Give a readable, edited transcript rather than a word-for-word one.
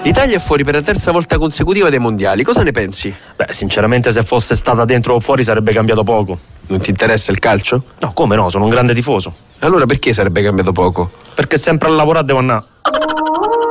L'Italia è fuori per la terza volta consecutiva dei mondiali, cosa ne pensi? Beh, sinceramente se fosse stata dentro o fuori sarebbe cambiato poco. Non ti interessa il calcio? No, come no, sono un grande tifoso. Allora perché sarebbe cambiato poco? Perché sempre a lavorare devo andare.